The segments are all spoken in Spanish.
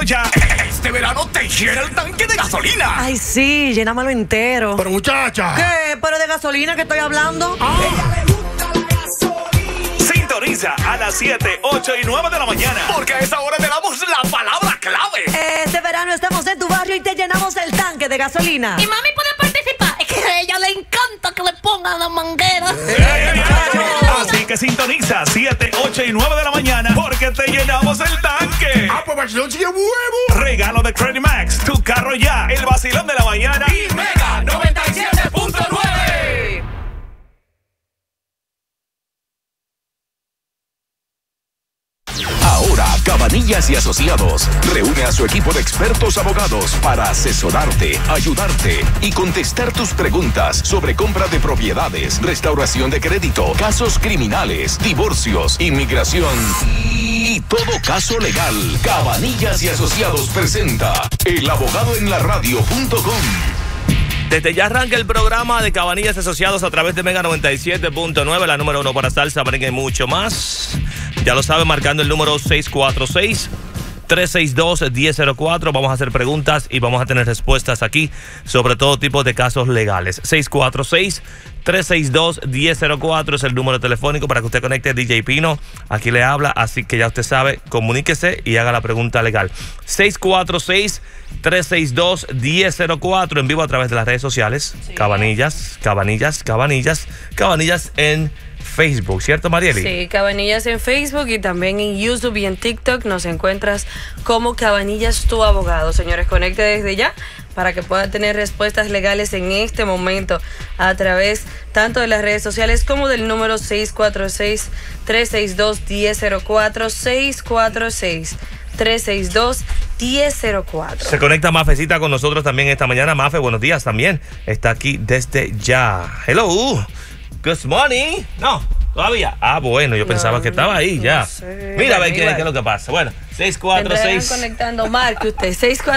escucha. Este verano te llena el tanque de gasolina. Ay, sí, llénamelo entero. Pero muchacha. ¿Qué? ¿Pero de gasolina que estoy hablando? Sintoniza a las 7, 8 y 9 de la mañana. Porque a esa hora te damos la palabra clave. Este verano estamos en tu barrio y te llenamos el tanque de gasolina. Y mami puede participar. Es que a ella le encanta que le pongan la manguera. Así que sintoniza 7, 8 y 9 de la mañana. Porque te llenamos el tanque. Pues vacilón sigue huevo. Regalo de Credit Max. Tu carro ya. El vacilón de la mañana. Y Mega 97.9. Ahora, Cabanillas y Asociados reúne a su equipo de expertos abogados para asesorarte, ayudarte y contestar tus preguntas sobre compra de propiedades, restauración de crédito, casos criminales, divorcios, inmigración y todo caso legal. Cabanillas y Asociados presenta elabogadoenlaradio.com. Desde ya arranca el programa de Cabanillas Asociados a través de Mega 97.9, la número 1 para salsa, merengue y mucho más. Ya lo sabe, marcando el número 646-362-1004. Vamos a hacer preguntas y vamos a tener respuestas aquí sobre todo tipo de casos legales. 646-362-1004 es el número telefónico para que usted conecte. DJ Pino aquí le habla, así que ya usted sabe, comuníquese y haga la pregunta legal. 646-362-1004 en vivo a través de las redes sociales. Sí. Cabanillas en Facebook, ¿cierto, Marieli? Sí, Cabanillas en Facebook y también en YouTube y en TikTok nos encuentras como Cabanillas tu abogado. Señores, conecte desde ya para que pueda tener respuestas legales en este momento a través tanto de las redes sociales como del número 646-362-1004, 646-362-1004. Se conecta Mafecita con nosotros también esta mañana. Mafe, buenos días también. Está aquí desde ya. Hello. Good morning. No, todavía. Ah, bueno, yo pensaba que estaba ahí ya. Sé. Mira, a ver qué es lo que pasa. Bueno, 646. Conectando, marque usted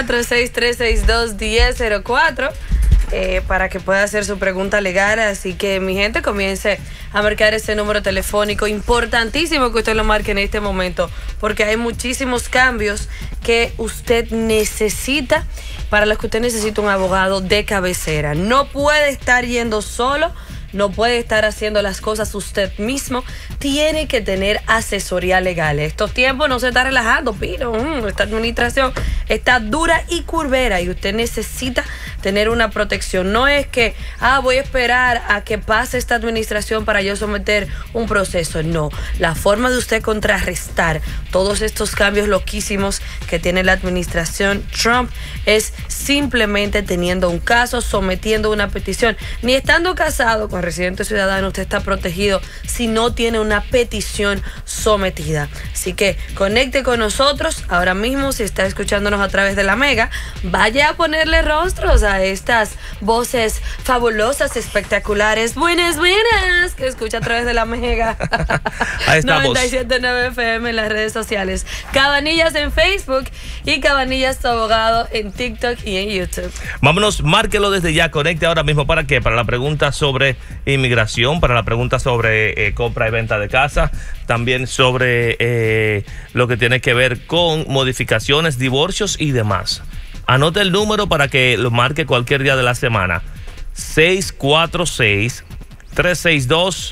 646-362-1004 para que pueda hacer su pregunta legal. Así que mi gente, comience a marcar ese número telefónico. Importantísimo que usted lo marque en este momento, porque hay muchísimos cambios que usted necesita, para los que usted necesita un abogado de cabecera. No puede estar yendo solo. No puede estar haciendo las cosas usted mismo. Tiene que tener asesoría legal. Estos tiempos no se está relajando, Pino. Esta administración está dura y curvera y usted necesita tener una protección. No es que, voy a esperar a que pase esta administración para yo someter un proceso. No. La forma de usted contrarrestar todos estos cambios loquísimos que tiene la administración Trump es simplemente teniendo un caso, sometiendo una petición. Ni estando casado con residente ciudadano usted está protegido si no tiene una petición sometida. Así que conecte con nosotros ahora mismo. Si está escuchándonos a través de la Mega, vaya a ponerle rostros a estas voces fabulosas, espectaculares, buenas, que escucha a través de la Mega. Ahí estamos. 97.9 FM en las redes sociales. Cabanillas en Facebook y Cabanillas tu abogado en TikTok y en YouTube. Vámonos, márquelo desde ya, conecte ahora mismo. ¿Para qué? Para la pregunta sobre inmigración, para la pregunta sobre compra y venta de casa, también sobre lo que tiene que ver con modificaciones, divorcios y demás. Anote el número para que lo marque cualquier día de la semana. 646-362-1004.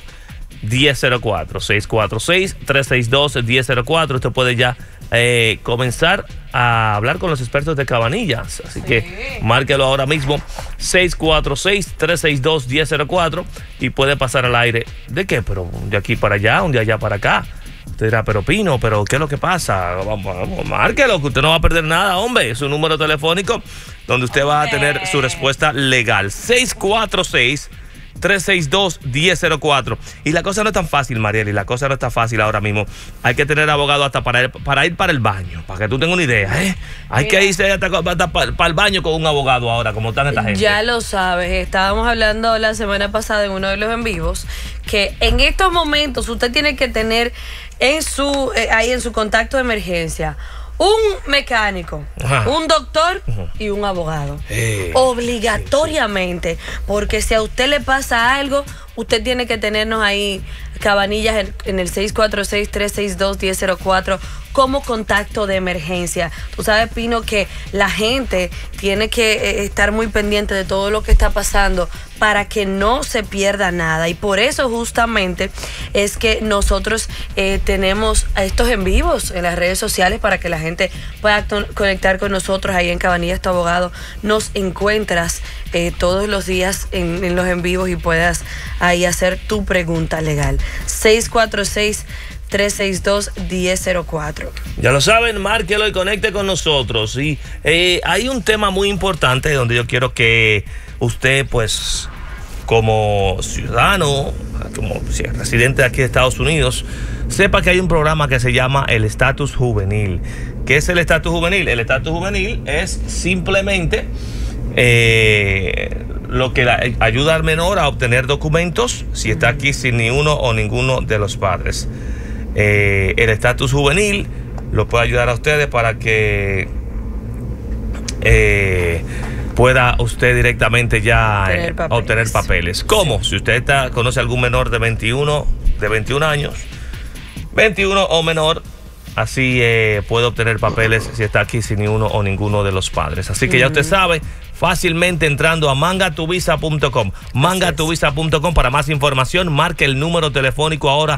646-362-1004. Usted puede ya comenzar a hablar con los expertos de Cabanillas. Así que márquelo ahora mismo. 646-362-1004 y puede pasar al aire. ¿De qué? Pero de aquí para allá, un de allá para acá. Usted dirá, pero Pino, ¿pero qué es lo que pasa? Vamos, márquelo, que usted no va a perder nada, hombre. Es un número telefónico donde usted va a tener su respuesta legal. 646-362-1004. Y la cosa no es tan fácil, Marieli, la cosa no está fácil ahora mismo. Hay que tener abogado hasta para ir para el baño, para que tú tengas una idea, ¿eh? Hay que irse hasta para el baño con un abogado ahora, como están esta gente. Ya lo sabes, estábamos hablando la semana pasada en uno de los en vivos, que en estos momentos usted tiene que tener en su ahí en su contacto de emergencia un mecánico, un doctor y un abogado. Obligatoriamente, porque si a usted le pasa algo, usted tiene que tenernos ahí, Cabanillas, en el 646-362-1004 como contacto de emergencia. Tú sabes, Pino, que la gente tiene que estar muy pendiente de todo lo que está pasando para que no se pierda nada. Y por eso justamente es que nosotros tenemos estos en vivos en las redes sociales para que la gente pueda conectar con nosotros ahí en Cabanillas Tu Abogado. Nos encuentras todos los días en los en vivos y puedas ahí hacer tu pregunta legal. 646-362-1004. Ya lo saben, márquelo y conecte con nosotros. Y hay un tema muy importante donde yo quiero que usted, pues, como ciudadano, como residente de aquí de Estados Unidos, sepa que hay un programa que se llama el Estatus Juvenil. ¿Qué es el Estatus Juvenil? El Estatus Juvenil es simplemente lo que ayuda al menor a obtener documentos si está aquí sin ni uno o ninguno de los padres. El Estatus Juvenil lo puede ayudar a ustedes para que pueda usted directamente ya obtener papeles. ¿Cómo? Si usted conoce a algún menor de 21 años, 21 o menor, así puede obtener papeles si está aquí sin ni uno o ninguno de los padres. Así que ya usted sabe, fácilmente entrando a mangatuvisa.com. Mangatuvisa.com. Para más información, marque el número telefónico ahora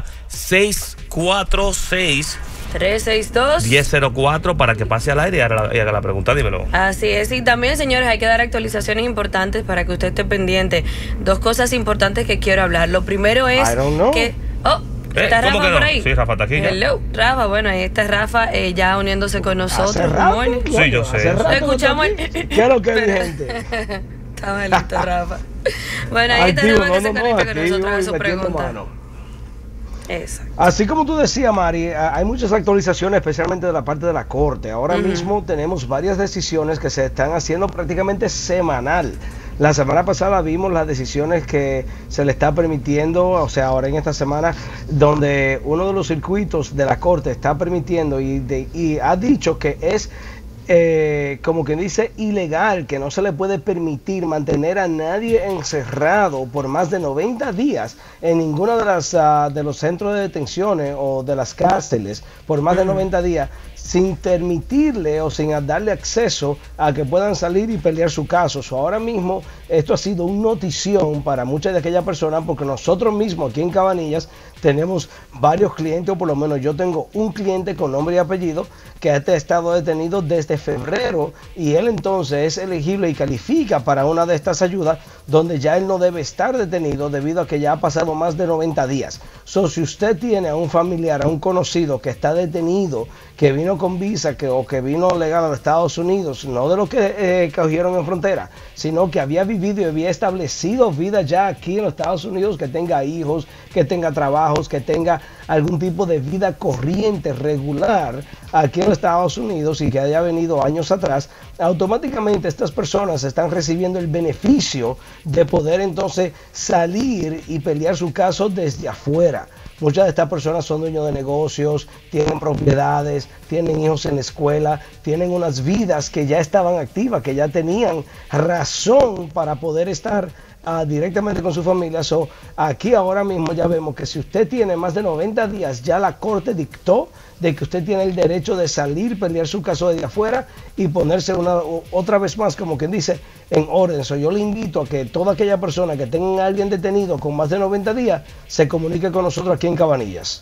646-362-1004 para que pase al aire y haga la pregunta. Dímelo. Así es. Y también, señores, hay que dar actualizaciones importantes para que usted esté pendiente. Dos cosas importantes que quiero hablar. Lo primero es que... ¿Está Rafa por ahí? Sí, Rafa está aquí. Hello, Rafa. Bueno, ahí está Rafa ya uniéndose con nosotros. Sí, yo sé. Escuchamos ¿Qué es lo que hay, gente? Está malito, Rafa. Bueno, ahí está Rafa que se conecta con nosotros a su pregunta. Exacto. Así como tú decías, Mari, hay muchas actualizaciones, especialmente de la parte de la corte. Ahora mismo tenemos varias decisiones que se están haciendo prácticamente semanal. La semana pasada vimos las decisiones que se le está permitiendo, o sea, ahora en esta semana, donde uno de los circuitos de la corte está permitiendo y ha dicho que es, como quien dice, ilegal, que no se le puede permitir mantener a nadie encerrado por más de 90 días en ninguna de los centros de detenciones o de las cárceles por más de 90 días, sin permitirle o sin darle acceso a que puedan salir y pelear su caso. Ahora mismo esto ha sido una notición para muchas de aquellas personas, porque nosotros mismos aquí en Cabanillas tenemos varios clientes, o por lo menos yo tengo un cliente con nombre y apellido que ha estado detenido desde febrero, y él entonces es elegible y califica para una de estas ayudas donde ya él no debe estar detenido debido a que ya ha pasado más de 90 días. Si usted tiene a un familiar, a un conocido que está detenido, que vino con visa o que vino legal a los Estados Unidos, no de lo que cogieron en frontera, sino que había vivido y había establecido vida ya aquí en los Estados Unidos, que tenga hijos, que tenga trabajos, que tenga algún tipo de vida corriente, regular aquí en los Estados Unidos y que haya venido años atrás, automáticamente estas personas están recibiendo el beneficio de poder entonces salir y pelear su caso desde afuera. Muchas de estas personas son dueños de negocios, tienen propiedades, tienen hijos en la escuela, tienen unas vidas que ya estaban activas, que ya tenían razón para poder estar directamente con su familia. Aquí ahora mismo ya vemos que si usted tiene más de 90 días, ya la corte dictó de que usted tiene el derecho de salir, pelear su caso desde afuera y ponerse otra vez más, como quien dice, en orden. Yo le invito a que toda aquella persona que tenga a alguien detenido con más de 90 días se comunique con nosotros aquí en Cabanillas.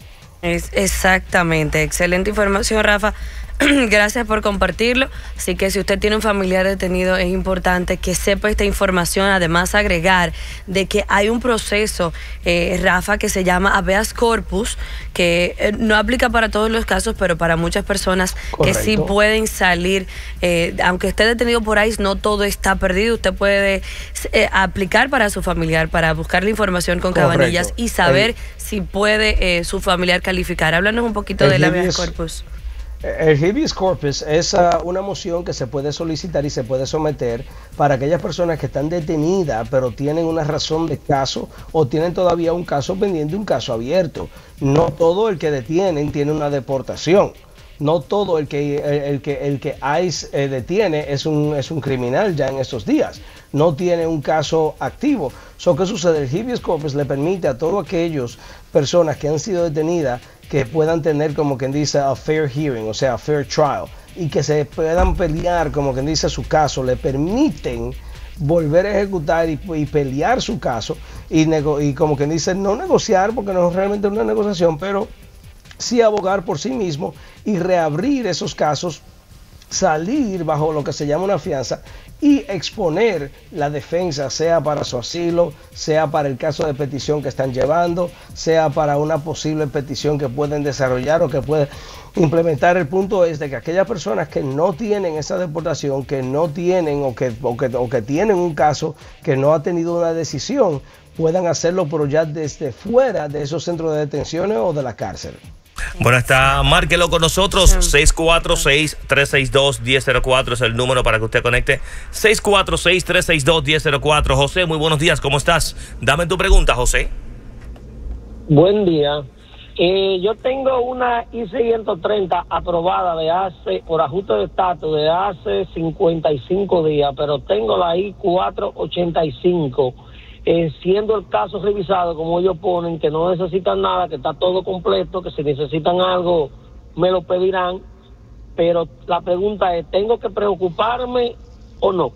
Exactamente, excelente información, Rafa. Gracias por compartirlo. Así que si usted tiene un familiar detenido, es importante que sepa esta información. Además, agregar de que hay un proceso, Rafa, que se llama habeas corpus, que no aplica para todos los casos, pero para muchas personas. Correcto. Que sí pueden salir, aunque esté detenido por ICE, no todo está perdido. Usted puede aplicar para su familiar, para buscar la información con Correcto. Cabanillas y saber si puede su familiar calificar. Háblanos un poquito del habeas corpus. El habeas corpus es una moción que se puede solicitar y se puede someter para aquellas personas que están detenidas pero tienen una razón de caso o tienen todavía un caso pendiente, un caso abierto. No todo el que detienen tiene una deportación. no todo el que ICE detiene es un criminal ya en estos días. No tiene un caso activo. ¿Qué sucede? El habeas corpus le permite a todas aquellas personas que han sido detenidas que puedan tener, como quien dice, a fair hearing, o sea, a fair trial, y que se puedan pelear, como quien dice, su caso. Le permiten volver a ejecutar y pelear su caso y como quien dice, no negociar, porque no es realmente una negociación, pero sí abogar por sí mismo y reabrir esos casos, salir bajo lo que se llama una fianza y exponer la defensa, sea para su asilo, sea para el caso de petición que están llevando, sea para una posible petición que pueden desarrollar o que pueden implementar. El punto es de que aquellas personas que no tienen esa deportación, que no tienen o que tienen un caso que no ha tenido una decisión, puedan hacerlo pero ya desde fuera de esos centros de detenciones o de la cárcel. Bueno, está, márquelo con nosotros, 646-362-1004 es el número para que usted conecte, 646-362-1004. José, muy buenos días, ¿cómo estás? Dame tu pregunta, José. Buen día. Yo tengo una I-130 aprobada por ajuste de estatus de hace 55 días, pero tengo la I-485. Siendo el caso revisado, como ellos ponen, que no necesitan nada, que está todo completo, que si necesitan algo me lo pedirán, pero la pregunta es, ¿tengo que preocuparme o no?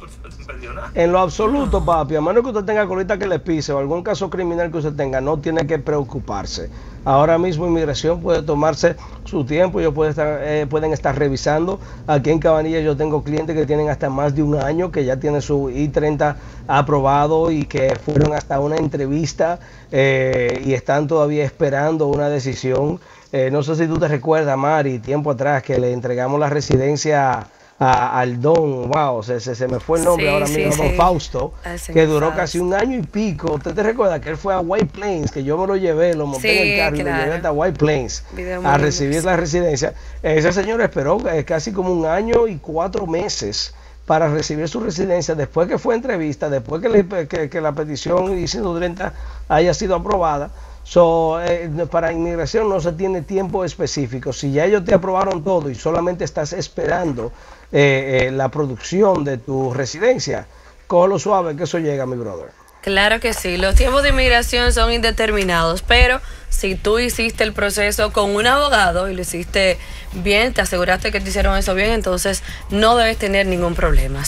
En lo absoluto, papi, a menos que usted tenga colita que le pise o algún caso criminal que usted tenga, no tiene que preocuparse. Ahora mismo inmigración puede tomarse su tiempo, ellos pueden estar revisando. Aquí en Cabanilla yo tengo clientes que tienen hasta más de un año, que ya tienen su I-30 aprobado y que fueron hasta una entrevista y están todavía esperando una decisión. No sé si tú te recuerdas, Mari, tiempo atrás que le entregamos la residencia al don, wow, se me fue el nombre ahora mismo, don Fausto, que duró casi un año y pico. ¿Usted te recuerda que él fue a White Plains, que yo me lo llevé, lo monté en el carro y lo llevé hasta White Plains a recibir la residencia? Ese señor esperó casi como un año y 4 meses para recibir su residencia, después que fue entrevista, después que la petición I-130 haya sido aprobada. Para inmigración no se tiene tiempo específico. Si ya ellos te aprobaron todo y solamente estás esperando la producción de tu residencia, cógelo suave que eso llega, mi brother. Claro que sí, los tiempos de inmigración son indeterminados, pero si tú hiciste el proceso con un abogado y lo hiciste bien, te aseguraste que te hicieron eso bien, entonces no debes tener ningún problema.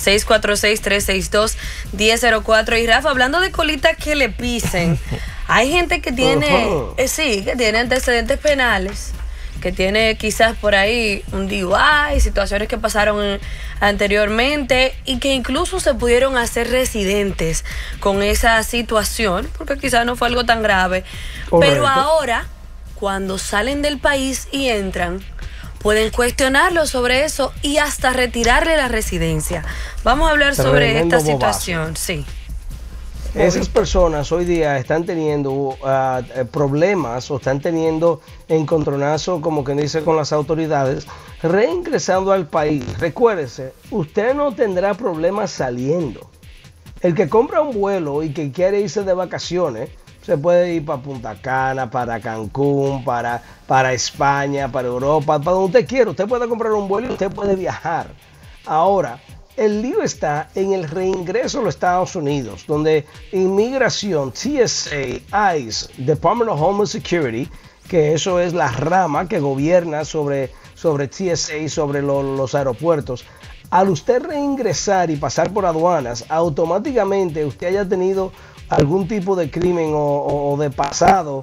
646-362-1004. Y Rafa, hablando de colitas que le pisen, hay gente que tiene, que tiene antecedentes penales, que tiene quizás por ahí un DUI, situaciones que pasaron anteriormente y que incluso se pudieron hacer residentes con esa situación, porque quizás no fue algo tan grave. Correcto. Pero ahora, cuando salen del país y entran, pueden cuestionarlo sobre eso y hasta retirarle la residencia. Vamos a hablar sobre esta situación, sí. Esas personas hoy día están teniendo problemas o están teniendo encontronazo, como que dice, con las autoridades, reingresando al país. Recuérdese, usted no tendrá problemas saliendo. El que compra un vuelo y que quiere irse de vacaciones, se puede ir para Punta Cana, para Cancún, para España, para Europa, para donde usted quiera. Usted puede comprar un vuelo y usted puede viajar. Ahora, el lío está en el reingreso a los Estados Unidos, donde inmigración, TSA, ICE, Department of Homeland Security, que eso es la rama que gobierna sobre TSA y sobre los aeropuertos, al usted reingresar y pasar por aduanas, automáticamente usted haya tenido algún tipo de crimen o de pasado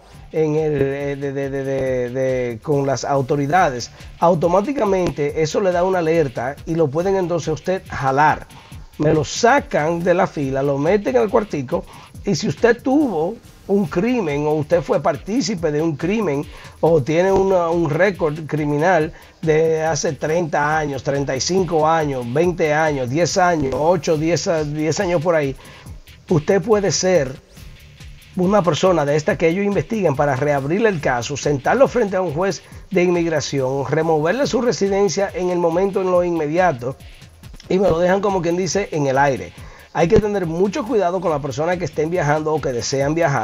con las autoridades, automáticamente eso le da una alerta y lo pueden entonces usted jalar. Me lo sacan de la fila, lo meten al cuartico, y si usted tuvo un crimen o usted fue partícipe de un crimen o tiene un récord criminal de hace 30 años, 35 años, 20 años, 10 años, 8, 10 años por ahí, usted puede ser una persona de esta que ellos investiguen para reabrirle el caso, sentarlo frente a un juez de inmigración, removerle su residencia en el momento, en lo inmediato, y me lo dejan, como quien dice, en el aire. Hay que tener mucho cuidado con las personas que estén viajando o que desean viajar,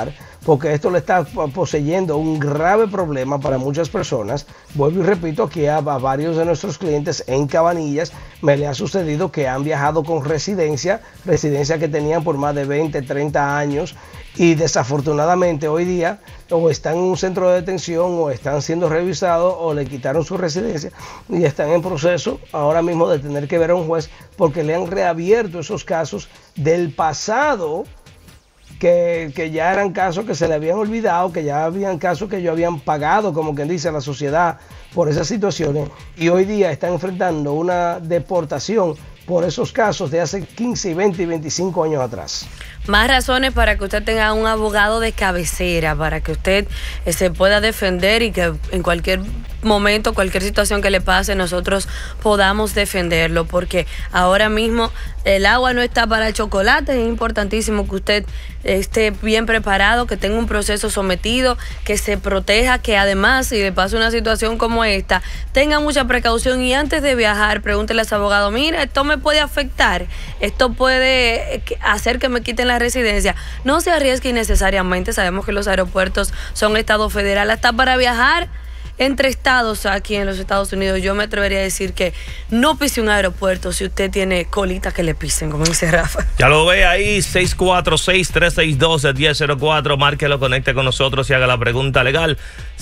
porque esto le está poseyendo un grave problema para muchas personas. Vuelvo y repito, aquí a varios de nuestros clientes en Cabanillas me le ha sucedido que han viajado con residencia que tenían por más de 20, 30 años, y desafortunadamente hoy día o están en un centro de detención o están siendo revisados o le quitaron su residencia y están en proceso ahora mismo de tener que ver a un juez porque le han reabierto esos casos del pasado, que ya eran casos que se le habían olvidado, que ya habían casos que ellos habían pagado, como quien dice, a la sociedad por esas situaciones, y hoy día están enfrentando una deportación por esos casos de hace 15, 20 y 25 años atrás. Más razones para que usted tenga un abogado de cabecera, para que usted se pueda defender y que en cualquier momento, cualquier situación que le pase, nosotros podamos defenderlo, porque ahora mismo el agua no está para el chocolate. Es importantísimo que usted esté bien preparado, que tenga un proceso sometido, que se proteja, que además, si le pasa una situación como esta, tenga mucha precaución, y antes de viajar, pregúntele a su abogado: mira, esto me puede afectar, esto puede hacer que me quiten la residencia. No se arriesgue innecesariamente. Sabemos que los aeropuertos son estado federal. Hasta para viajar entre estados aquí en los Estados Unidos, yo me atrevería a decir que no pise un aeropuerto si usted tiene colitas que le pisen, como dice Rafa. Ya lo ve ahí, 646-362-1004. Márquelo, conecte con nosotros y haga la pregunta legal.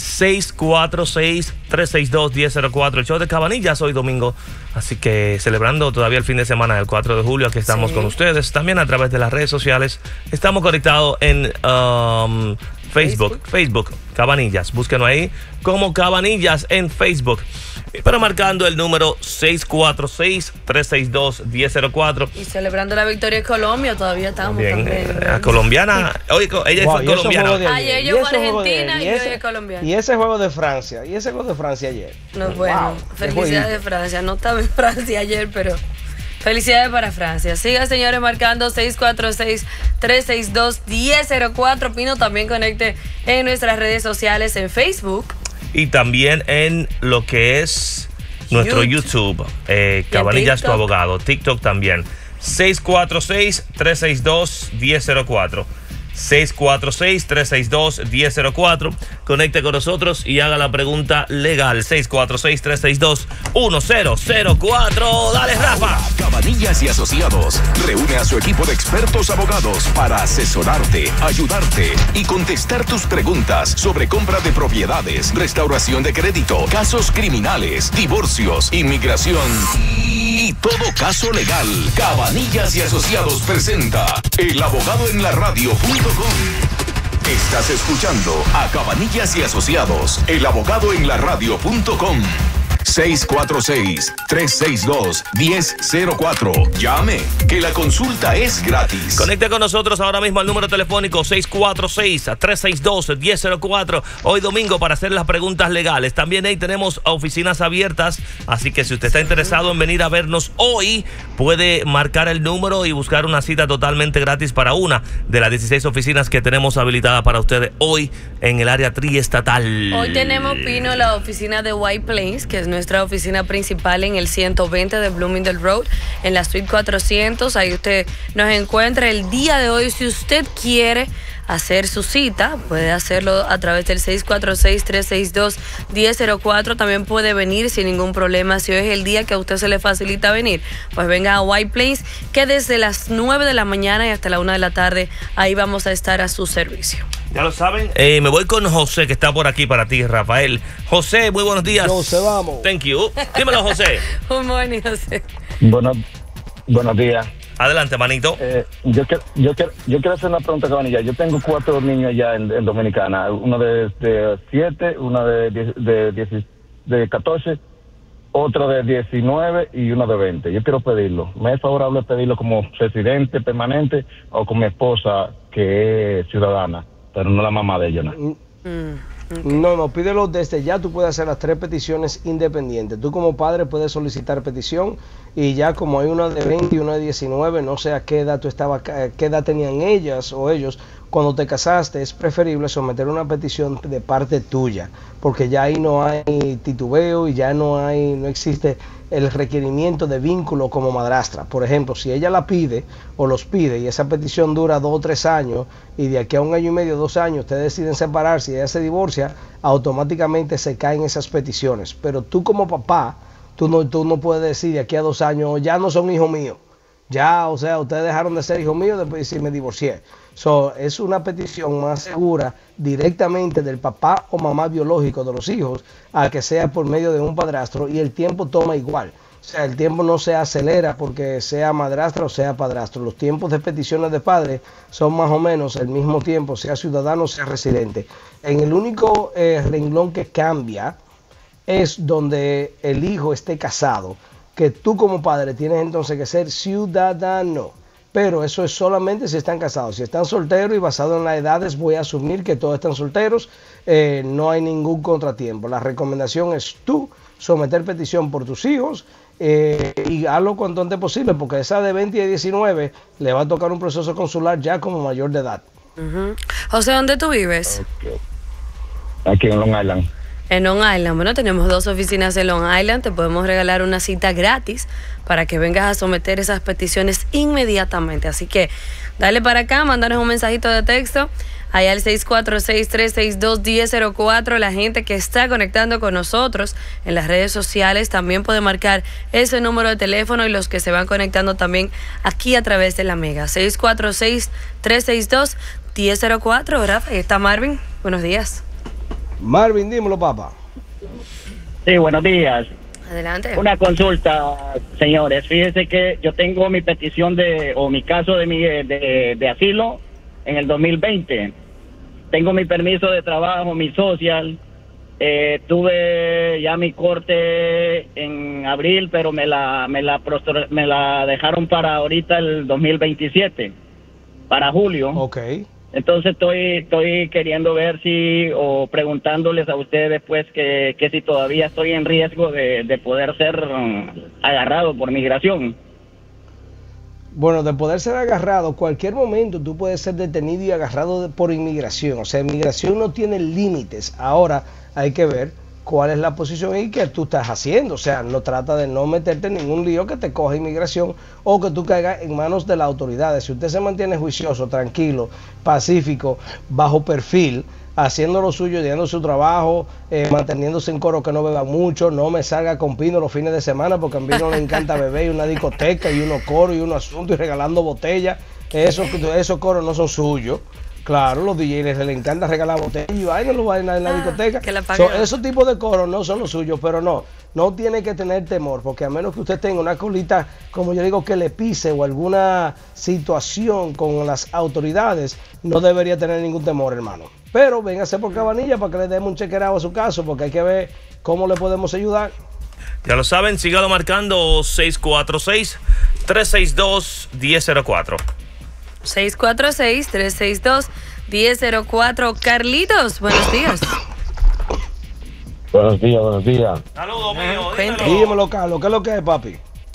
646-362-1004. El show de Cabanillas hoy domingo, así que celebrando todavía el fin de semana del 4 de julio, aquí estamos con ustedes. También a través de las redes sociales. Estamos conectados en Facebook, Cabanillas. Búsquenos ahí como Cabanillas en Facebook. Pero marcando el número 646-362-1004. Y celebrando la victoria de Colombia, todavía estamos también. La colombiana, oye, ella fue colombiana. Ayer yo fui Argentina y hoy es colombiana. Y ese juego de Francia, ayer. No, bueno, felicidades de Francia. No estaba en Francia ayer, pero felicidades para Francia. Siga, señores, marcando 646-362-1004. Pino, también conecte en nuestras redes sociales, en Facebook. Y también en lo que es nuestro YouTube, Cabanillas, tu abogado. TikTok también. 646-362-1004. 646-362-1004. Conecte con nosotros y haga la pregunta legal. 646-362-1004. Dale, Rafa. Cabanillas y Asociados reúne a su equipo de expertos abogados para asesorarte, ayudarte y contestar tus preguntas sobre compra de propiedades, restauración de crédito, casos criminales, divorcios, inmigración y todo caso legal. Cabanillas y Asociados presenta El Abogado en la Radio.com. Estás escuchando a Cabanillas y Asociados, El Abogado en la Radio.com. 646-362-1004. Llame, que la consulta es gratis. Conecte con nosotros ahora mismo al número telefónico 646-362-1004. Hoy domingo para hacer las preguntas legales. También ahí tenemos oficinas abiertas, así que si usted está interesado en venir a vernos hoy, puede marcar el número y buscar una cita totalmente gratis para una de las 16 oficinas que tenemos habilitadas para ustedes hoy en el área triestatal. Hoy tenemos, Pino, la oficina de White Plains, que es nuestra oficina principal en el 120 de Bloomingdale Road, en la suite 400. Ahí usted nos encuentra el día de hoy. Si usted quiere hacer su cita, puede hacerlo a través del 646-362-1004. También puede venir sin ningún problema. Si hoy es el día que a usted se le facilita venir, pues venga a White Plains, que desde las 9 de la mañana y hasta la 1 de la tarde, ahí vamos a estar a su servicio. Ya lo saben. Me voy con José, que está por aquí para ti, Rafael. José, muy buenos días. José, vamos. Thank you. Dímelo, José. Good morning, José. Buenos días. Adelante, manito. Yo quiero hacer una pregunta, Cabanilla. Yo tengo 4 niños allá en Dominicana. Uno de 7, uno de 14, otro de 19 y uno de 20. Yo quiero pedirlo. ¿Me es favorable pedirlo como residente permanente o con mi esposa, que es ciudadana, pero no la mamá de ella? No, pídelo desde ya. Tú puedes hacer las 3 peticiones independientes. Tú como padre puedes solicitar petición, y ya como hay una de 20 y una de 19, no sé a qué edad qué edad tenían ellas o ellos cuando te casaste es preferible someter una petición de parte tuya, porque ya ahí no hay titubeo y ya no existe el requerimiento de vínculo como madrastra. Por ejemplo, si ella la pide o los pide y esa petición dura 2 o 3 años y de aquí a 1 año y medio, 2 años, ustedes deciden separarse y ella se divorcia, automáticamente se caen esas peticiones. Pero tú como papá, tú no puedes decir de aquí a 2 años, ya no son hijos míos. Ya, o sea, ustedes dejaron de ser hijos míos después de decir me divorcié. Es una petición más segura directamente del papá o mamá biológico de los hijos a que sea por medio de un padrastro, y el tiempo toma igual. O sea, el tiempo no se acelera porque sea madrastra o sea padrastro. Los tiempos de peticiones de padres son más o menos el mismo tiempo, sea ciudadano o sea residente. En el único renglón que cambia es donde el hijo esté casado, que tú como padre tienes entonces que ser ciudadano. Pero eso es solamente si están casados. Si están solteros y basado en las edades, voy a asumir que todos están solteros, no hay ningún contratiempo. La recomendación es tú someter petición por tus hijos y hazlo cuanto antes posible, porque esa de 20 y 19 le va a tocar un proceso consular ya como mayor de edad. José, ¿dónde tú vives? Aquí en Long Island. En Long Island. Bueno, tenemos 2 oficinas en Long Island. Te podemos regalar una cita gratis para que vengas a someter esas peticiones inmediatamente. Así que dale para acá, mándanos un mensajito de texto allá al 646-362-1004. La gente que está conectando con nosotros en las redes sociales también puede marcar ese número de teléfono, y los que se van conectando también aquí a través de la Mega. 646-362-1004. Rafa, ahí está Marvin. Buenos días. Marvin, dímelo, papá. Sí, buenos días. Adelante. Una consulta, señores. Fíjense que yo tengo mi petición mi caso de asilo en el 2020. Tengo mi permiso de trabajo, mi social. Tuve ya mi corte en abril, pero me la dejaron para ahorita el 2027, para julio. Ok. Entonces estoy queriendo ver o preguntándoles a ustedes pues que si todavía estoy en riesgo de poder ser agarrado por migración. Bueno, de poder ser agarrado, cualquier momento tú puedes ser detenido y agarrado por inmigración. O sea, inmigración no tiene límites. Ahora hay que ver cuál es la posición y que tú estás haciendo. O sea, no trata de no meterte en ningún lío que te coja inmigración o que tú caigas en manos de las autoridades. Si usted se mantiene juicioso, tranquilo, pacífico, bajo perfil, haciendo lo suyo, haciendo su trabajo, manteniéndose en coro, que no beba mucho, no me salga con Pino los fines de semana, porque a Pino le encanta beber y una discoteca y unos coros y unos asuntos y regalando botellas. Esos coros no son suyos. Claro, los DJs les encanta regalar botellas y vainas en la discoteca. Esos tipos de coros no son los suyos, pero no tiene que tener temor, porque a menos que usted tenga una colita, como yo digo, que le pise o alguna situación con las autoridades, no debería tener ningún temor, hermano. Pero véngase por Cabanilla para que le demos un chequerado a su caso, porque hay que ver cómo le podemos ayudar. Ya lo saben, sígalo marcando 646-362-1004. 646-362-1004. Carlitos, buenos días. Buenos días. Saludos, mío. Dímelo, Carlos, ¿qué es lo que es, papi?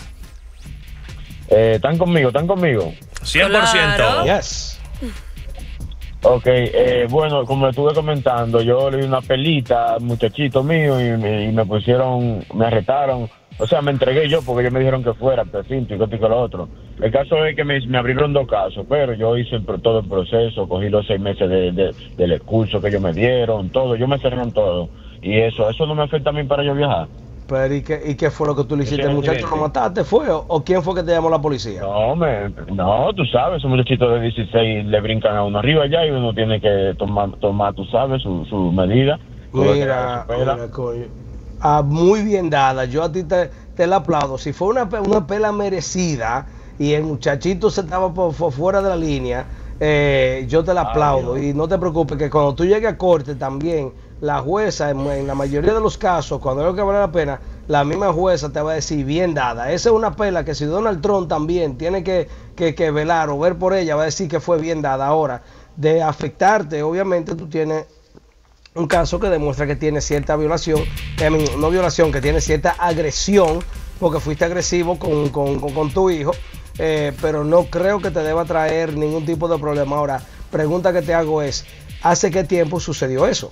¿Están conmigo? 100%. Claro. Yes. Ok, bueno, como le estuve comentando, yo le di una pelita al muchachito mío y me arrestaron. O sea, me entregué yo porque ellos me dijeron que fuera, precinto y lo otro. El caso es que me abrieron 2 casos, pero yo hice todo el proceso, cogí los 6 meses del excurso que ellos me dieron, todo, yo me cerraron todo. Y eso no me afecta a mí para yo viajar. Pero ¿y qué fue lo que tú le hiciste? ¿El muchacho lo mataste, fue? ¿O quién fue que te llamó la policía? No, tú sabes, esos muchachitos de 16 le brincan a uno arriba ya y uno tiene que tomar tú sabes, su medida. Mira, coño. Muy bien dada, yo a ti te la aplaudo. Si fue una pela merecida y el muchachito se estaba por fuera de la línea, yo te la aplaudo. Y no te preocupes que cuando tú llegues a corte también, la jueza en la mayoría de los casos, cuando es lo que vale la pena, la misma jueza te va a decir bien dada. Esa es una pela que si Donald Trump también tiene que velar o ver por ella, va a decir que fue bien dada. Ahora, de afectarte, obviamente tú tienes un caso que demuestra que tiene cierta violación, no violación, que tiene cierta agresión, porque fuiste agresivo con tu hijo, pero no creo que te deba traer ningún tipo de problema. Ahora, pregunta que te hago es, ¿hace qué tiempo sucedió eso?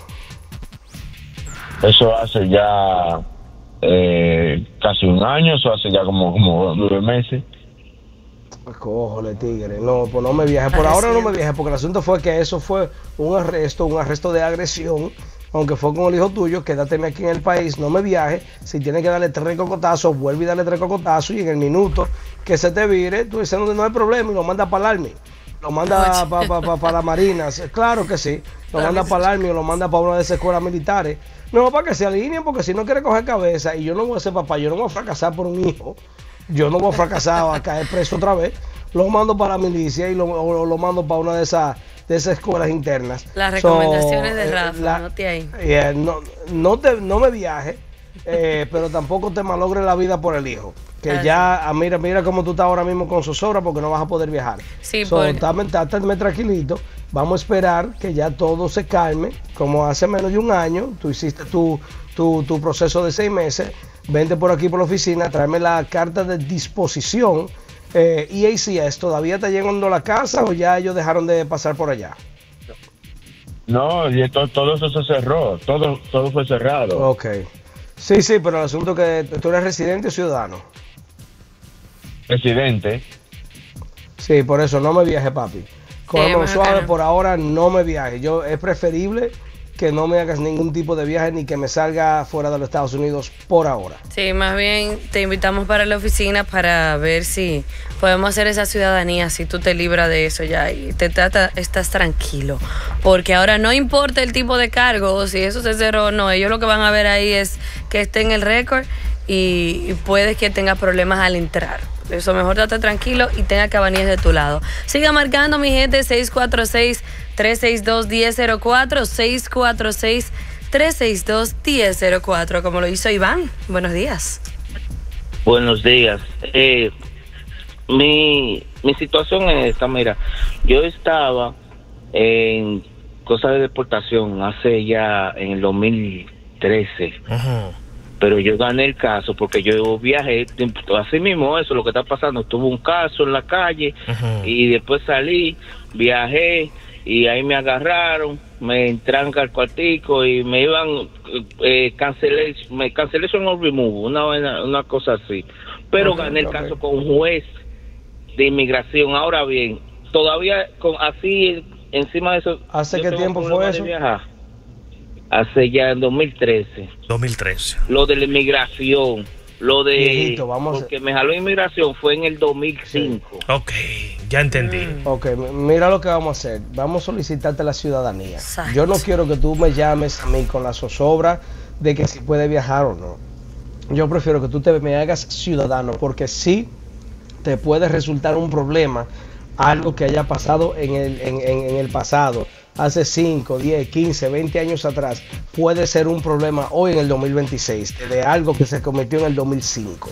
Eso hace ya casi un año, eso hace ya como 9 meses. Cójole, tigre. No, pues no me viaje. Por ahora no me viaje, porque el asunto fue que eso fue un arresto de agresión. Aunque fue con el hijo tuyo, quédateme aquí en el país, no me viaje. Si tienes que darle 3 cocotazos, vuelve y dale 3 cocotazos. Y en el minuto que se te vire, tú dices, no hay problema, y lo manda para el Army. Lo manda para la Marina. Claro que sí. Lo manda para el Army o lo manda para una de esas escuelas militares. No, para que se alineen, porque si no quiere coger cabeza, y yo no voy a ser papá, yo no voy a fracasar por un hijo. Yo no voy a fracasar a caer preso otra vez. Lo mando para la milicia y lo mando para una de esas escuelas internas. Las recomendaciones de Rafa, note ahí. No me viaje, pero tampoco te malogre la vida por el hijo. Que ya, mira cómo tú estás ahora mismo con zozobra porque no vas a poder viajar. Sí, estate tranquilito. Vamos a esperar que ya todo se calme. Como hace menos de un año, tú hiciste tu proceso de 6 meses. Vente por aquí por la oficina, tráeme la carta de disposición. Y ACS, ¿todavía está llegando a la casa o ya ellos dejaron de pasar por allá? No, y todo eso se cerró, todo fue cerrado. Ok. Sí, pero el asunto es que tú eres residente o ciudadano. Residente. Sí, por eso no me viaje, papi. Cógeme suave, por ahora no me viaje. Es preferible que no me hagas ningún tipo de viaje ni que me salga fuera de los Estados Unidos por ahora. Sí, más bien te invitamos para la oficina para ver si podemos hacer esa ciudadanía, si tú te libras de eso ya y estás tranquilo. Porque ahora no importa el tipo de cargo, si eso se cerró o no, ellos lo que van a ver ahí es que esté en el récord y puede que tenga problemas al entrar. Eso mejor estate tranquilo y tenga cabanillas de tu lado. Siga marcando, mi gente, 646-362-1004, 646-362-1004, como lo hizo Iván. Buenos días. Buenos días. Mi situación es esta, mira, yo estaba en cosas de deportación hace ya en el 2013. Ajá. Pero yo gané el caso porque yo viajé, así mismo eso, lo que está pasando, tuve un caso en la calle. Ajá. Y después salí, viajé y ahí me agarraron, me entran al cuartico y me iban, cancellation of remove, una cosa así. Pero gané el caso con un juez de inmigración. Ahora bien, todavía así encima de eso. ¿Hace qué tiempo fue eso? Hace ya en 2013. 2013. Lo de la inmigración, Viejito, porque me jaló inmigración fue en el 2005. Sí. Ok, ya entendí. Ok, mira lo que vamos a hacer. Vamos a solicitarte la ciudadanía. Exacto. Yo no quiero que tú me llames a mí con la zozobra de que si puede viajar o no. Yo prefiero que tú me hagas ciudadano, porque sí te puede resultar un problema algo que haya pasado en el pasado. Hace 5, 10, 15, 20 años atrás, puede ser un problema hoy en el 2026, de algo que se cometió en el 2005.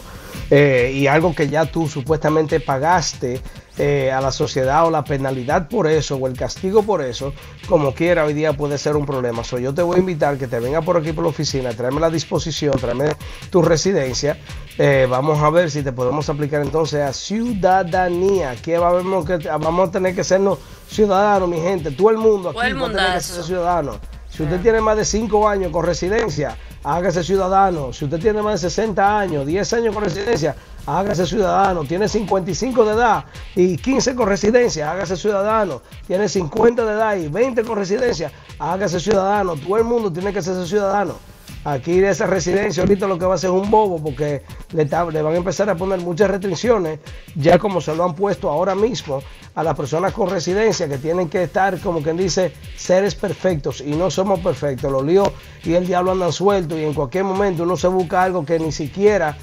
Y algo que ya tú supuestamente pagaste a la sociedad, o la penalidad por eso, o el castigo por eso, como quiera, hoy día puede ser un problema. Yo te voy a invitar que te venga por aquí por la oficina, tráeme la disposición, tráeme tu residencia. Vamos a ver si te podemos aplicar entonces a ciudadanía, que vamos a tener que sernos ciudadanos, mi gente. Todo el mundo aquí va a tener que ser ciudadano. Si usted tiene más de 5 años con residencia, hágase ciudadano. Si usted tiene más de 60 años, 10 años con residencia, hágase ciudadano. Tiene 55 de edad y 15 con residencia, hágase ciudadano. Tiene 50 de edad y 20 con residencia, hágase ciudadano. Todo el mundo tiene que ser ciudadano. Aquí de esa residencia ahorita lo que va a hacer es un bobo, porque le van a empezar a poner muchas restricciones, ya como se lo han puesto ahora mismo a las personas con residencia, que tienen que estar, como quien dice, seres perfectos, y no somos perfectos. Los líos y el diablo andan sueltos, y en cualquier momento uno se busca algo que ni siquiera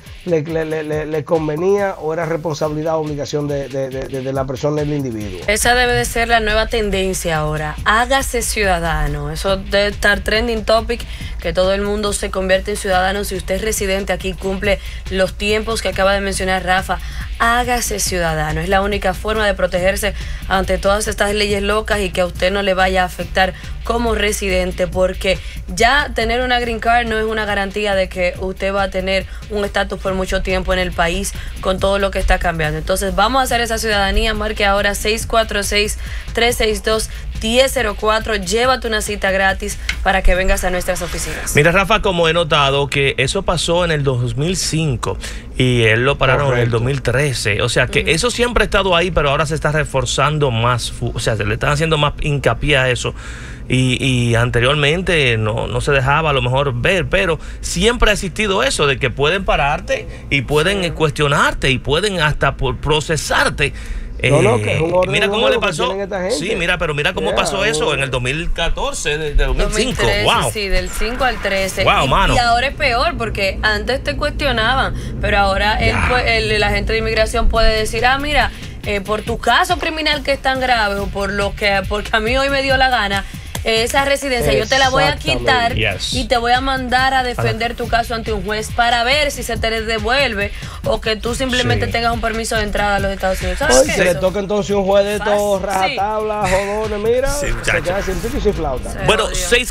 le convenía o era responsabilidad o obligación de la persona, del individuo. Esa debe de ser la nueva tendencia ahora. Hágase ciudadano. Eso debe estar trending topic, que todo el mundo se convierte en ciudadano. Si usted es residente aquí, cumple los tiempos que acaba de mencionar Rafa, hágase ciudadano. Es la única forma de protegerse ante todas estas leyes locas y que a usted no le vaya a afectar como residente, porque ya tener una green card no es una garantía de que usted va a tener un estatus por mucho tiempo en el país con todo lo que está cambiando. Entonces vamos a hacer esa ciudadanía. Marque ahora 646-362-1004, 652-1004. Llévate una cita gratis para que vengas a nuestras oficinas. Mira, Rafa, como he notado que eso pasó en el 2005 y él lo pararon en el 2013. O sea, que eso siempre ha estado ahí, pero ahora se está reforzando más. O sea, se le están haciendo más hincapié a eso. Y anteriormente no se dejaba a lo mejor ver, pero siempre ha existido eso de que pueden pararte y pueden cuestionarte y pueden hasta procesarte. Que es un orden mira cómo le que pasó. tienen esta gente. Sí, pero mira cómo pasó eso en el 2014, de 2005. 2013, wow. Sí, del 5 al 13. Wow, mano. Y ahora es peor porque antes te cuestionaban, pero ahora la gente de inmigración puede decir, mira, por tu caso criminal que es tan grave o porque a mí hoy me dio la gana, esa residencia yo te la voy a quitar y te voy a mandar a defender tu caso ante un juez para ver si se te devuelve o que tú simplemente tengas un permiso de entrada a los Estados Unidos. ¿Sabes qué? Se le toca entonces un juez de todo, rajatabla, jodones, mira, se queda sin pico y sin flauta. Bueno,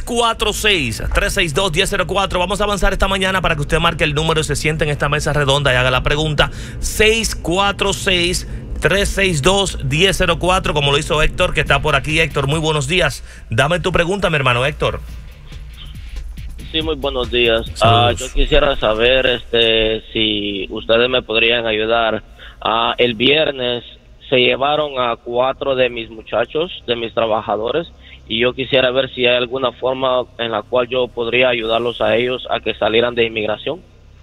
646-362-1004. Vamos a avanzar esta mañana para que usted marque el número y se siente en esta mesa redonda y haga la pregunta. 646-362-1004, como lo hizo Héctor, que está por aquí. Héctor, muy buenos días. Dame tu pregunta, mi hermano Héctor. Sí, muy buenos días. Yo quisiera saber si ustedes me podrían ayudar. El viernes se llevaron a 4 de mis muchachos, de mis trabajadores, y yo quisiera ver si hay alguna forma en la cual yo podría ayudarlos a ellos a que salieran de inmigración.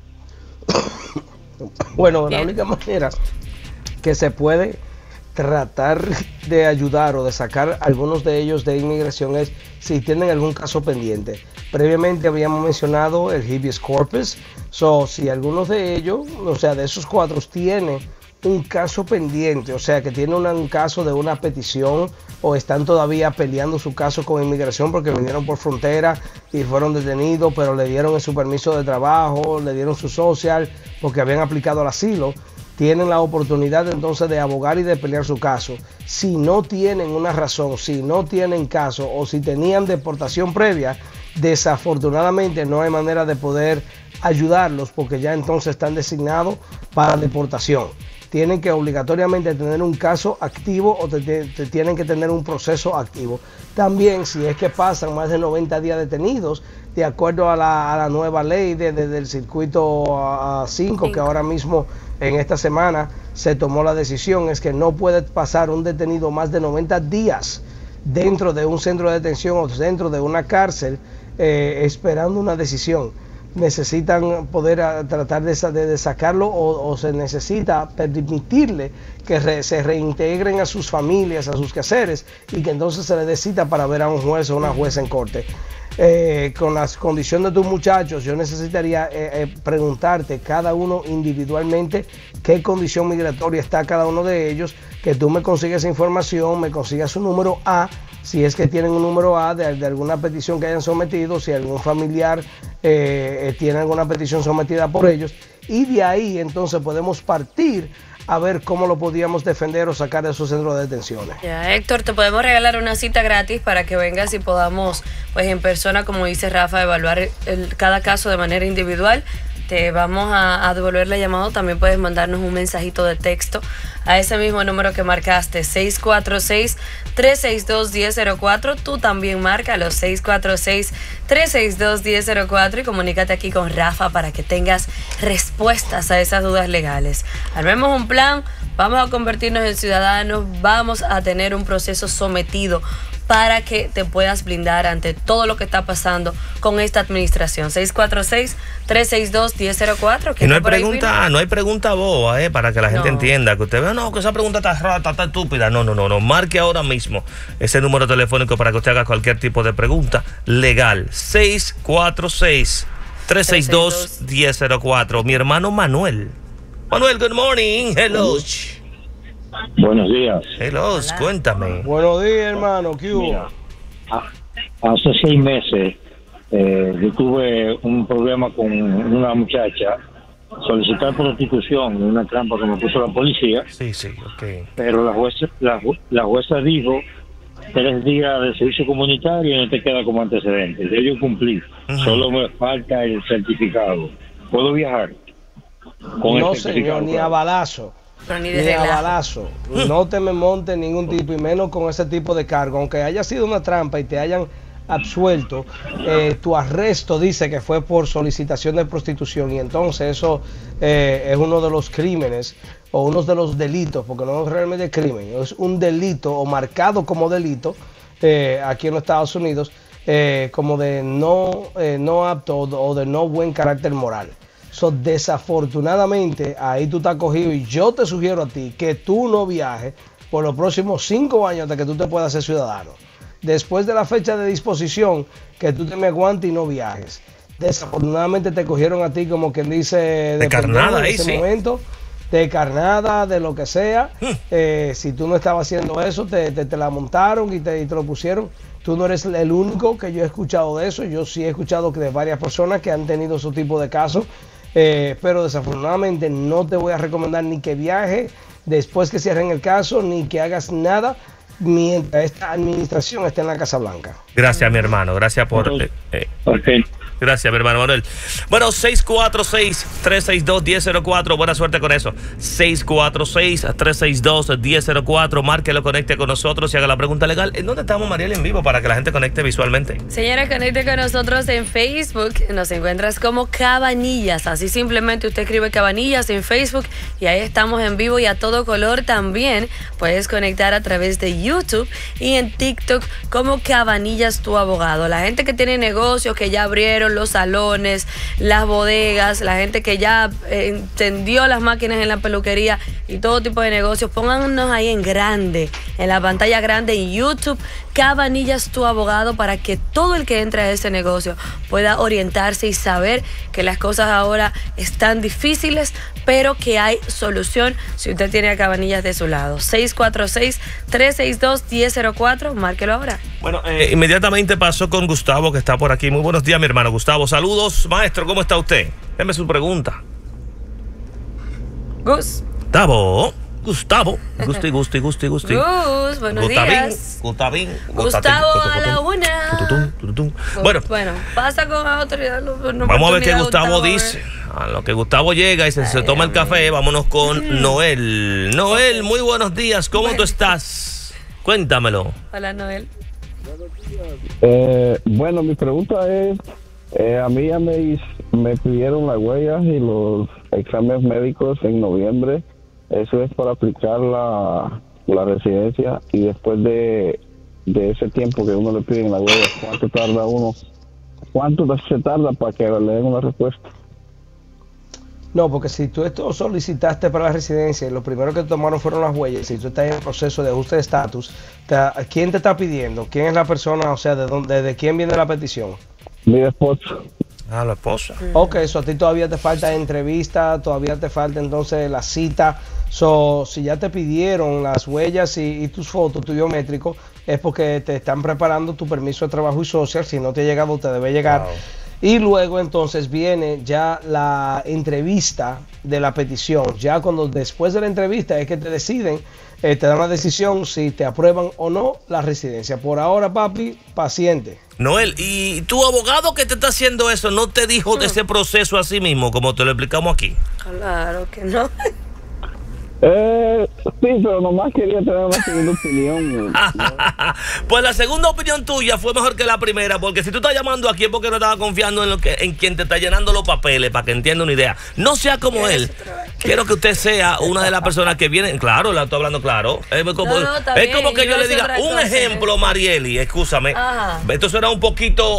Bueno, la única manera que se puede tratar de ayudar o de sacar algunos de ellos de inmigración es si tienen algún caso pendiente. Previamente habíamos mencionado el habeas corpus. Si algunos de ellos, o sea, de esos 4 tiene un caso pendiente, o sea, que tiene un caso de una petición o están todavía peleando su caso con inmigración porque vinieron por frontera y fueron detenidos, pero le dieron su permiso de trabajo, le dieron su social porque habían aplicado al asilo, tienen la oportunidad entonces de abogar y de pelear su caso. Si no tienen una razón, si no tienen caso o si tenían deportación previa, desafortunadamente no hay manera de poder ayudarlos porque ya entonces están designados para deportación. Tienen que obligatoriamente tener un caso activo o tienen que tener un proceso activo. También, si es que pasan más de 90 días detenidos, de acuerdo a la nueva ley del circuito 5, que ahora mismo en esta semana se tomó la decisión, es que no puede pasar un detenido más de 90 días dentro de un centro de detención o dentro de una cárcel esperando una decisión. Necesitan poder tratar de sacarlo o se necesita permitirle que se reintegren a sus familias, a sus quehaceres y que entonces se le dé cita para ver a un juez o una jueza en corte. Con las condiciones de tus muchachos, yo necesitaría preguntarte cada uno individualmente qué condición migratoria está cada uno de ellos, que tú me consigas información, me consigas su número A, si es que tienen un número A de alguna petición que hayan sometido, si algún familiar tiene alguna petición sometida por ellos, y de ahí entonces podemos partir a ver cómo lo podíamos defender o sacar de esos centros de detenciones. Ya, Héctor, te podemos regalar una cita gratis para que vengas y podamos, pues en persona, como dice Rafa, evaluar cada caso de manera individual. Te vamos a devolver la llamada. También puedes mandarnos un mensajito de texto a ese mismo número que marcaste, 646-362-1004. Tú también marca los 646-362-1004 y comunícate aquí con Rafa para que tengas respuestas a esas dudas legales. Armemos un plan, vamos a convertirnos en ciudadanos, vamos a tener un proceso sometido para que te puedas blindar ante todo lo que está pasando con esta administración. 646-362-1004. Y no hay pregunta boba, para que la gente entienda, que usted vea, no, que esa pregunta está rata, está estúpida. No. Marque ahora mismo ese número telefónico para que usted haga cualquier tipo de pregunta legal. 646-362-1004. Mi hermano Manuel. Manuel, good morning. Hello. Buenos días. Hello, cuéntame. Buenos días, hermano. ¿Qué hubo? Mira, hace 6 meses yo tuve un problema con una muchacha, solicitar prostitución, una trampa que me puso la policía. Sí, ok. Pero la jueza dijo 3 días de servicio comunitario y no te queda como antecedente. Yo cumplí. Solo me falta el certificado. ¿Puedo viajar? No, señor, ni a balazo. Pero ni ni de a relajo. balazo. No te me montes ningún tipo, y menos con ese tipo de cargo. Aunque haya sido una trampa y te hayan absuelto, tu arresto dice que fue por solicitación de prostitución, y entonces eso es uno de los crímenes o uno de los delitos, porque no es realmente crimen, es un delito o marcado como delito aquí en los Estados Unidos, como de no apto o de no buen carácter moral. So, desafortunadamente ahí tú estás cogido, y yo te sugiero a ti que tú no viajes por los próximos 5 años hasta que tú te puedas ser ciudadano. Después de la fecha de disposición, que tú te me aguantes y no viajes. Desafortunadamente te cogieron a ti, como quien dice, de carnada ahí, en ese sí. momento, de carnada, de lo que sea. Si tú no estabas haciendo eso, te la montaron y te lo pusieron. Tú no eres el único que yo he escuchado de eso. Yo sí he escuchado que de varias personas que han tenido ese tipo de casos. Pero desafortunadamente no te voy a recomendar ni que viajes después que cierren el caso, ni que hagas nada mientras esta administración esté en la Casa Blanca. Gracias, mi hermano. Gracias por... Gracias, mi hermano Manuel. Bueno, 646-362-1004. Buena suerte con eso. 646-362-1004. Márquelo, conecte con nosotros y haga la pregunta legal. ¿En dónde estamos, Mariel, en vivo, para que la gente conecte visualmente? Señora, conecte con nosotros en Facebook. Nos encuentras como Cabanillas. Así simplemente usted escribe Cabanillas en Facebook y ahí estamos en vivo y a todo color también. Puedes conectar a través de YouTube y en TikTok como Cabanillas tu abogado. La gente que tiene negocios, que ya abrieron los salones, las bodegas, la gente que ya encendió las máquinas en la peluquería y todo tipo de negocios, póngannos ahí en grande, en la pantalla grande en YouTube, Cabanillas tu abogado, para que todo el que entre a ese negocio pueda orientarse y saber que las cosas ahora están difíciles, pero que hay solución si usted tiene a Cabanillas de su lado. 646-362-1004, márquelo ahora. Bueno, inmediatamente pasó con Gustavo, que está por aquí. Muy buenos días, mi hermano Gustavo. Saludos, maestro, ¿cómo está usted? Déme su pregunta. Gustavo, Gusti. Gus, buenos días. Gustavo a la una. Bueno, pasa con la autoridad. Vamos a ver qué Gustavo dice. A lo que Gustavo llega y se toma el café, vámonos con Noel. Noel, muy buenos días. ¿Cómo tú estás? Cuéntamelo. Hola, Noel. Bueno, mi pregunta es, a mí ya me pidieron las huellas y los exámenes médicos en noviembre. Eso es para aplicar la residencia, y después de ese tiempo que uno le piden las huellas, ¿cuánto se tarda para que le den una respuesta? No, porque si tú esto solicitaste para la residencia y lo primero que tomaron fueron las huellas, si tú estás en proceso de ajuste de estatus, ¿quién te está pidiendo? ¿Quién es la persona? O sea, ¿de quién viene la petición? Mi esposa. La esposa. Ok, eso a ti todavía te falta entrevista, todavía te falta entonces la cita. Si ya te pidieron las huellas y tus fotos, tu biométrico, es porque te están preparando tu permiso de trabajo y social. Si no te ha llegado, te debe llegar. Wow. Y luego entonces viene ya la entrevista de la petición. Ya cuando después de la entrevista es que te deciden, te dan la decisión si te aprueban o no la residencia. Por ahora, papi, paciente. Noel, ¿y tu abogado que te está haciendo eso no te dijo de ese proceso así mismo, como te lo explicamos aquí? Claro que no. Sí, pero nomás quería tener una segunda opinión. Pues la segunda opinión tuya fue mejor que la primera, porque si tú estás llamando aquí es porque no estabas confiando en quien te está llenando los papeles, para que entienda una idea. No sea como él. Quiero que usted sea una de las personas que vienen. Claro, la estoy hablando claro. Es como que yo le diga un ejemplo, Marieli, escúchame. Esto suena un poquito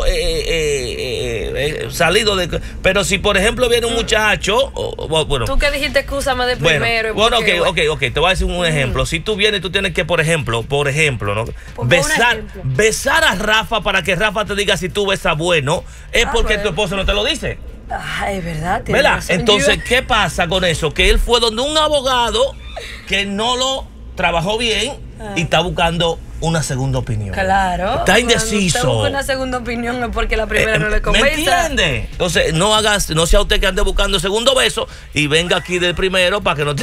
salido de. Pero si por ejemplo viene un muchacho, bueno. Tú que dijiste escúchame de primero. Bueno, ok, te voy a decir un ejemplo. Si tú vienes, tú tienes que, por ejemplo, ¿no? Besar a Rafa para que Rafa te diga si tú besas bueno, es porque tu esposo no te lo dice. Es verdad. ¿Verdad? Entonces, ¿qué pasa con eso? Que él fue donde un abogado que no lo trabajó bien y está buscando una segunda opinión. Claro. Está indeciso. Usted busca una segunda opinión es porque la primera no le convence. ¿Me entiende? Entonces, no sea usted que ande buscando segundo beso y venga aquí del primero para que no te...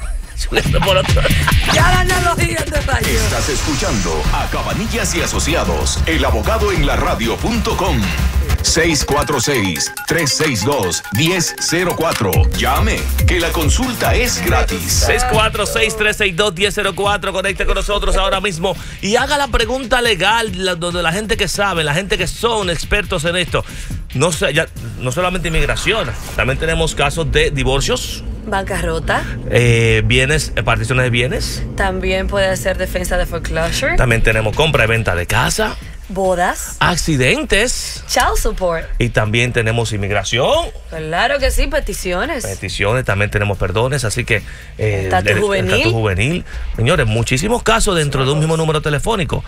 Ya la analogía te falló. Estás escuchando a Cabanillas y Asociados, el abogado en la radio.com. 646-362-1004. Llame, que la consulta es gratis. 646-362-1004. Conecte con nosotros ahora mismo y haga la pregunta legal donde la gente que sabe, la gente que son expertos en esto. No solamente inmigración, también tenemos casos de divorcios, bancarrota, bienes, particiones de bienes. También puede hacer defensa de foreclosure. También tenemos compra y venta de casa, bodas, accidentes, child support. Y también tenemos inmigración. Claro que sí, peticiones. También tenemos perdones, así que estatus juvenil. Señores, muchísimos casos dentro de un mismo número telefónico.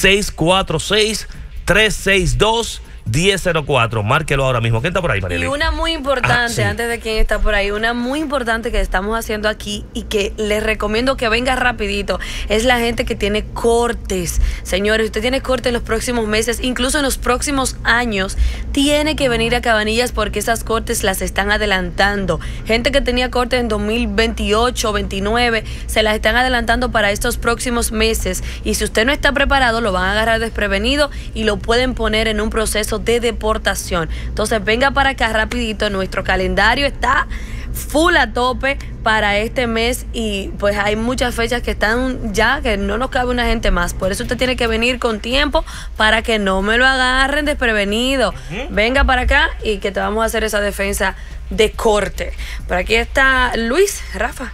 646-362-1004. Márquelo ahora mismo. ¿Quién está por ahí, Marieli? Y una muy importante, antes de quién está por ahí, una muy importante que estamos haciendo aquí y que les recomiendo que venga rapidito, es la gente que tiene cortes. Señores, usted tiene cortes en los próximos meses, incluso en los próximos años, tiene que venir a Cabanillas porque esas cortes las están adelantando. Gente que tenía cortes en 2028, 29, se las están adelantando para estos próximos meses. Y si usted no está preparado, lo van a agarrar desprevenido y lo pueden poner en un proceso de deportación. Entonces venga para acá rapidito, nuestro calendario está full a tope para este mes y pues hay muchas fechas que están ya que no nos cabe una gente más, por eso usted tiene que venir con tiempo para que no me lo agarren desprevenido. Venga para acá y que te vamos a hacer esa defensa de corte. Por aquí está Luis, Rafa.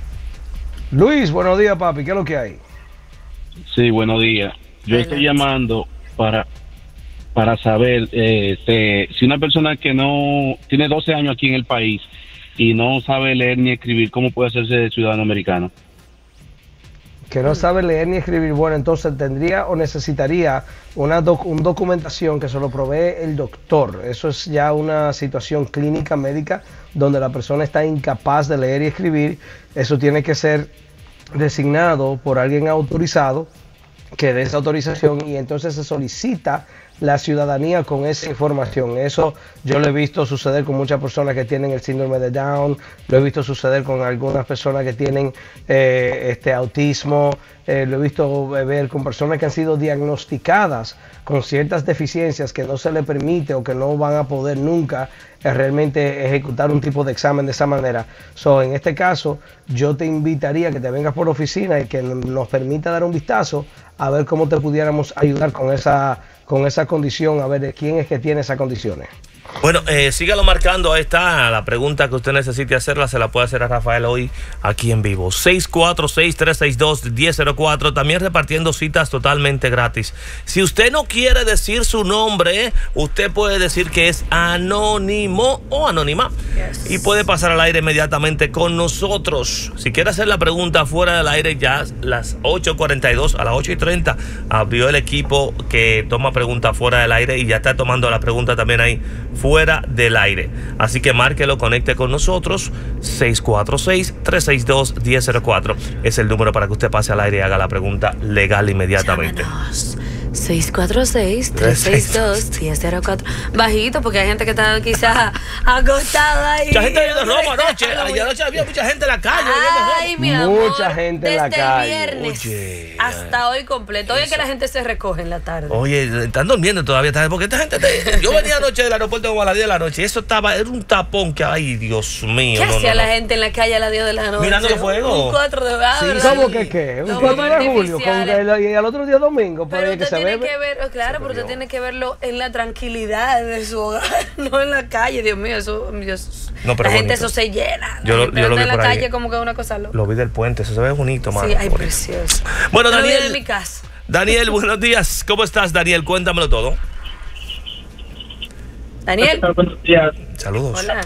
Luis, buenos días, papi, ¿qué es lo que hay? Sí, buenos días. Yo estoy llamando para saber si una persona que no tiene 12 años aquí en el país y no sabe leer ni escribir, ¿cómo puede hacerse ciudadano americano? Que no sabe leer ni escribir, bueno, entonces tendría o necesitaría una documentación que se lo provee el doctor. Eso es ya una situación clínica médica donde la persona está incapaz de leer y escribir. Eso tiene que ser designado por alguien autorizado que dé esa autorización y entonces se solicita la ciudadanía con esa información. Eso yo lo he visto suceder con muchas personas que tienen el síndrome de Down, lo he visto suceder con algunas personas que tienen autismo, lo he visto ver con personas que han sido diagnosticadas con ciertas deficiencias que no se les permite o que no van a poder nunca realmente ejecutar un tipo de examen de esa manera. En este caso, yo te invitaría a que te vengas por la oficina y que nos permita dar un vistazo a ver cómo te pudiéramos ayudar con esa condición, a ver quién es que tiene esas condiciones. Bueno, sígalo marcando, ahí está la pregunta que usted necesite hacerla, se la puede hacer a Rafael hoy aquí en vivo. 646-362-1004, también repartiendo citas totalmente gratis. Si usted no quiere decir su nombre, usted puede decir que es anónimo o anónima y puede pasar al aire inmediatamente con nosotros. Si quiere hacer la pregunta fuera del aire, ya las 8:42, a las 8:30 abrió el equipo que toma preguntas fuera del aire y ya está tomando la pregunta también ahí fuera del aire. Así que márquelo, conecte con nosotros. 646-362-1004 es el número para que usted pase al aire y haga la pregunta legal inmediatamente. Llámanos. 646-362-1004. Bajito, porque hay gente que está quizás acostada ahí. Mucha gente viendo robo anoche. Ayer anoche había mucha gente en la calle. Ay, mi amor. Mucha gente en la calle. Desde el viernes hasta hoy completo. Hoy es que la gente se recoge en la tarde. Oye, están durmiendo todavía. Porque esta gente... Yo venía anoche del aeropuerto como a las 10 de la noche. Eso era un tapón que... Ay, Dios mío. ¿Qué hacía la gente en la calle a las 10 de la noche? Mirando los fuegos. Un 4 de abril. ¿Cómo que qué? Un 4 de julio. Y al otro día domingo. Pero usted tiene que ver... Claro, pero usted tiene que verlo en la tranquilidad de su hogar, no en la calle. Dios mío, eso... No, pero la gente bonito. Eso se llena. Yo lo vi en la por calle ahí. como que una cosa loca. Lo vi del puente. Eso se ve bonito, mano. Sí, ay, precioso. Bueno, Daniel. Daniel. En mi casa. Daniel, buenos días. ¿Cómo estás, Daniel? Cuéntamelo todo. Daniel. Buenos días. Saludos. Hola.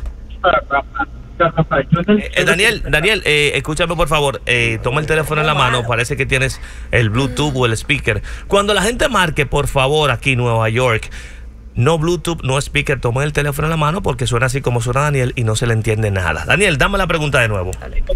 Daniel, escúchame por favor, toma el teléfono en la mano, parece que tienes el Bluetooth o el speaker. Cuando la gente marque, por favor, aquí en Nueva York, no Bluetooth, no speaker, toma el teléfono en la mano porque suena así como suena Daniel y no se le entiende nada. Daniel, dame la pregunta de nuevo.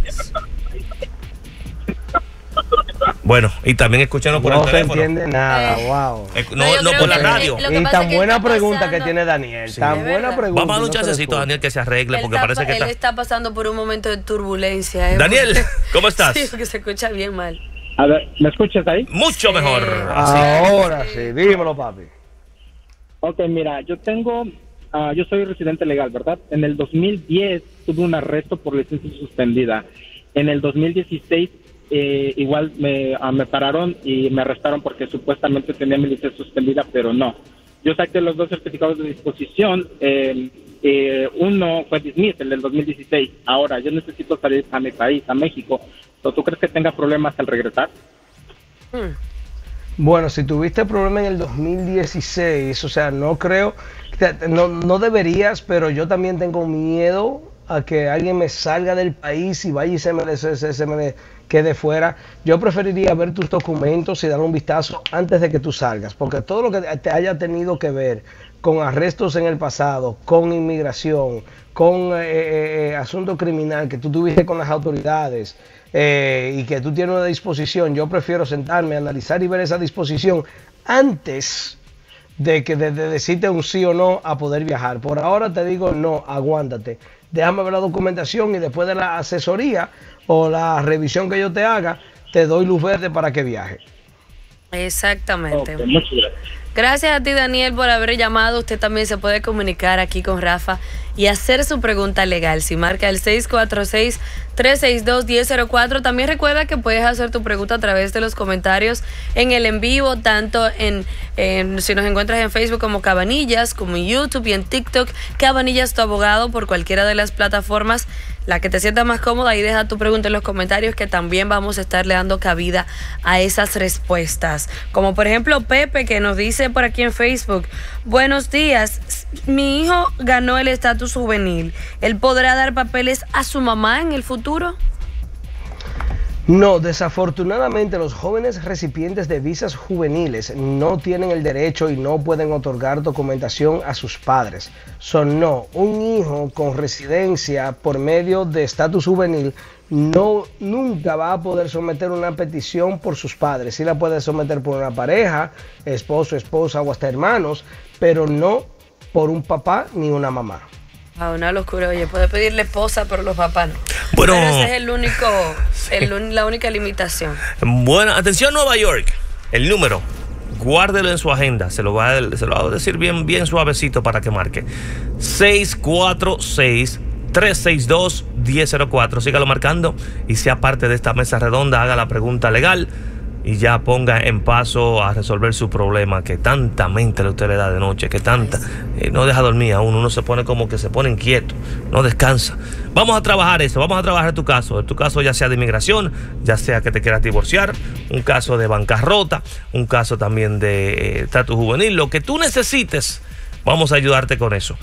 Bueno, y también escúchanos por el teléfono. No se entiende nada, wow. No por la radio. Y tan buena pregunta que tiene Daniel. Sí. Tan buena pregunta. Vamos a dar un chancecito a Daniel que se arregle porque parece que él está pasando por un momento de turbulencia. Daniel, ¿cómo estás? Sí, porque se escucha bien mal. A ver, ¿me escuchas ahí? Mucho mejor. Ahora sí, dímelo, papi. Ok, mira, yo soy residente legal, ¿verdad? En el 2010 tuve un arresto por licencia suspendida. En el 2016 igual me pararon y me arrestaron porque supuestamente tenía mi licencia suspendida, pero no. Yo saqué los 2 certificados de disposición. Uno fue dismissed, el del 2016. Ahora, yo necesito salir a mi país, a México. ¿Tú crees que tenga problemas al regresar? Bueno, si tuviste problema en el 2016, o sea, no creo, no deberías, pero yo también tengo miedo a que alguien me salga del país y vaya y se me quede fuera. Yo preferiría ver tus documentos y dar un vistazo antes de que tú salgas, porque todo lo que te haya tenido que ver con arrestos en el pasado, con inmigración, con asunto criminal que tú tuviste con las autoridades y que tú tienes una disposición, yo prefiero sentarme, analizar y ver esa disposición antes de decirte un sí o no a poder viajar. Por ahora te digo no, aguántate. Déjame ver la documentación y después de la asesoría o la revisión que yo te haga, te doy luz verde para que viaje. Exactamente. Okay, muchas gracias. Gracias a ti, Daniel, por haber llamado. Usted también se puede comunicar aquí con Rafa y hacer su pregunta legal. Si marca el 646-362-1004. También recuerda que puedes hacer tu pregunta a través de los comentarios en el en vivo, tanto si nos encuentras en Facebook como Cabanillas, como en YouTube y en TikTok, Cabanillas tu abogado, por cualquiera de las plataformas, la que te sienta más cómoda, y deja tu pregunta en los comentarios, que también vamos a estarle dando cabida a esas respuestas. Como por ejemplo Pepe, que nos dice por aquí en Facebook: buenos días, mi hijo ganó el estatus juvenil, ¿él podrá dar papeles a su mamá en el futuro? No, desafortunadamente los jóvenes recipientes de visas juveniles no tienen el derecho y no pueden otorgar documentación a sus padres. No, un hijo con residencia por medio de estatus juvenil nunca va a poder someter una petición por sus padres. Sí la puede someter por una pareja, esposo, esposa o hasta hermanos, pero no por un papá ni una mamá. Una locura. Oye, puede pedirle esposa, pero los papás no. Bueno, pero ese es la única limitación. Bueno, atención Nueva York. El número, guárdelo en su agenda. Se lo va a decir bien suavecito para que marque. 646-362-1004. Sígalo marcando y sea parte de esta mesa redonda. Haga la pregunta legal y ya ponga en paso a resolver su problema, que tanta mente usted le da de noche, que tanta no deja dormir a uno se pone como que se pone inquieto, no descansa. Vamos a trabajar eso, vamos a trabajar tu caso ya sea de inmigración, ya sea que te quieras divorciar, un caso de bancarrota, un caso también de estatus juvenil, lo que tú necesites, vamos a ayudarte con eso.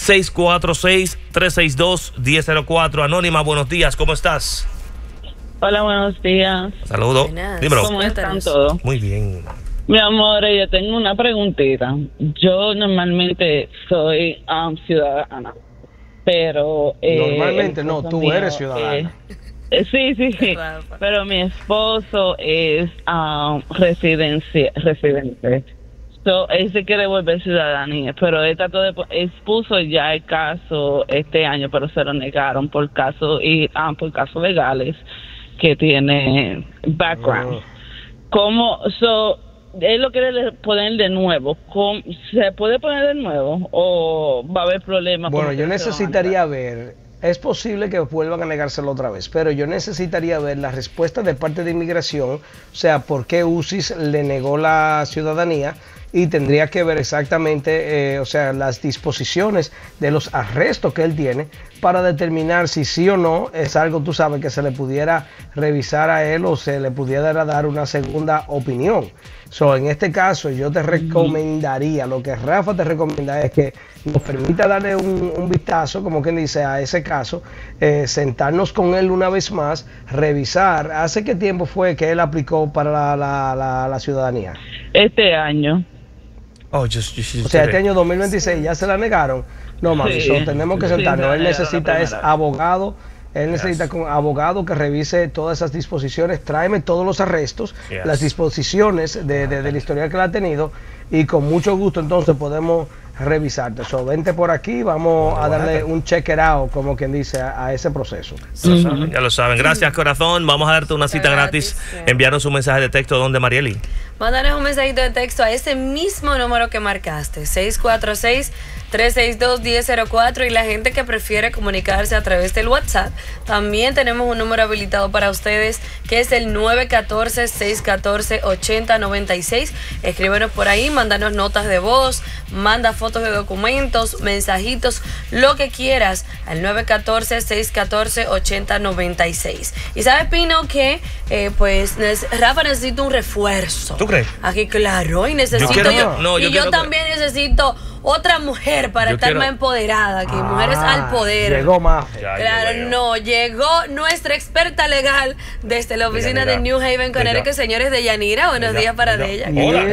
646-362-1004. Anónima, buenos días, ¿cómo estás? Hola, buenos días. Saludos. Dímelo. ¿Cómo están todos? Muy bien. Mi amor, yo tengo una preguntita. Yo normalmente soy ciudadana, pero... normalmente no, tú eres ciudadana. Sí. Pero mi esposo es residente. Él se quiere volver ciudadanía, pero él expuso ya el caso este año, pero se lo negaron por casos legales que tiene background. ¿Cómo? Él lo quiere poner de nuevo. ¿Se puede poner de nuevo o va a haber problemas? Bueno, yo necesitaría ver. Es posible que vuelvan a negárselo otra vez, pero yo necesitaría ver la respuesta de parte de inmigración, o sea, por qué UCIS le negó la ciudadanía, y tendría que ver exactamente, o sea, las disposiciones de los arrestos que él tiene para determinar si sí o no es algo, tú sabes, que se le pudiera revisar a él o se le pudiera dar una segunda opinión. En este caso yo te recomendaría, lo que Rafa te recomienda es que nos permita darle un vistazo, como quien dice, a ese caso, sentarnos con él una vez más, revisar. ¿Hace qué tiempo fue que él aplicó para la ciudadanía? Este año. O sea, este año 2026 ya se la negaron. No, mami, tenemos que sentarnos. Él necesita abogado. Él necesita un abogado que revise todas esas disposiciones. Tráeme todos los arrestos, las disposiciones del historial que él ha tenido, y con mucho gusto entonces podemos revisarte. Vente por aquí, vamos a darle un check it out, como quien dice, a ese proceso. Ya lo saben. Gracias, corazón. Vamos a darte una cita gratis. Enviarnos un mensaje de texto donde, Marieli. mándanos un mensajito de texto a ese mismo número que marcaste, 646-362-1004. Y la gente que prefiere comunicarse a través del WhatsApp, también tenemos un número habilitado para ustedes, que es el 914-614-8096. Escríbenos por ahí, mándanos notas de voz, manda fotos de documentos, mensajitos, lo que quieras, al 914-614-8096. Y sabes, Pino, que pues Rafa necesita un refuerzo. ¿Tú crees? Aquí, claro, y necesito yo también necesito otra mujer para estar más empoderada aquí. Mujeres al poder. Llegó más. Llegó nuestra experta legal desde la oficina de New Haven, Connecticut, señores de Yanira. Buenos días para ella.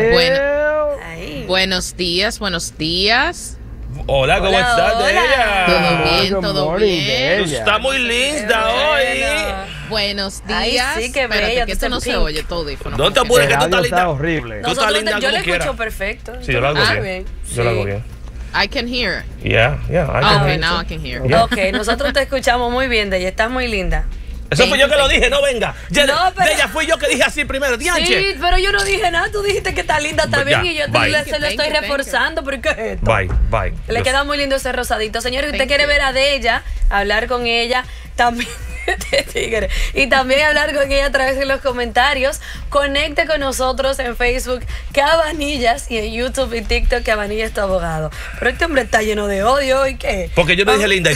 Buenos días. Hola, ¿cómo estás, ella? Todo bien. Tú estás muy linda hoy. Buenos días. Ay, sí, qué Espérate, bella, que esto no se oye, todo audífono. No te apures, que tú estás linda. Está horrible. Tú estás linda yo como le escucho quieras. perfecto. Sí, yo lo hago bien. Yo lo hago bien. I can hear. Yeah, I can Okay, hear. now I can hear. Yeah. Ok, nosotros te escuchamos muy bien, Deya. Estás muy linda. Eso fui yo que lo dije, no venga. No, pero- Ella fui yo que dije así primero. Dianche. Sí, pero yo no dije nada. Tú dijiste que está linda también y yo se lo estoy reforzando. ¿Por qué es esto? Bye. Le queda muy lindo ese rosadito. Señores, si usted quiere ver a Deya, hablar con ella, también. Y también hablar con ella a través de los comentarios, conecte con nosotros en Facebook Cabanillas y en YouTube y TikTok Cabanillas tu abogado. Pero este hombre está lleno de odio, ¿y qué? Porque yo no dije linda.